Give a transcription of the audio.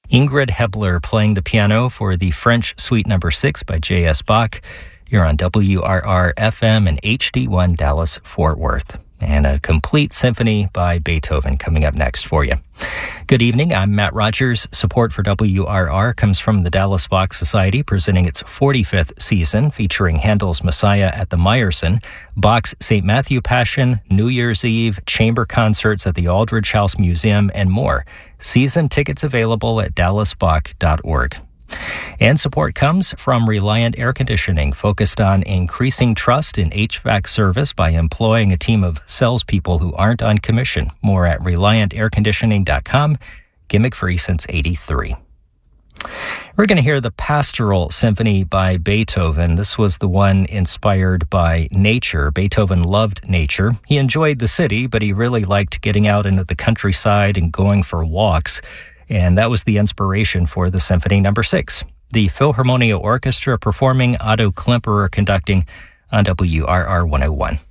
Ingrid Hebler playing the piano for the French Suite No. 6 by J.S. Bach. You're on WRR-FM and HD1 Dallas-Fort Worth. And a complete symphony by Beethoven coming up next for you. Good evening, I'm Matt Rogers. Support for WRR comes from the Dallas Bach Society, presenting its 45th season, featuring Handel's Messiah at the Meyerson, Bach's St. Matthew Passion, New Year's Eve, chamber concerts at the Aldrich House Museum, and more. Season tickets available at dallasbach.org. And support comes from Reliant Air Conditioning, focused on increasing trust in HVAC service by employing a team of salespeople who aren't on commission. More at ReliantAirConditioning.com. Gimmick free since '83. We're going to hear the Pastoral Symphony by Beethoven. This was the one inspired by nature. Beethoven loved nature. He enjoyed the city, but he really liked getting out into the countryside and going for walks. And that was the inspiration for the Symphony No. 6. The Philharmonia Orchestra performing, Otto Klemperer conducting on WRR 101.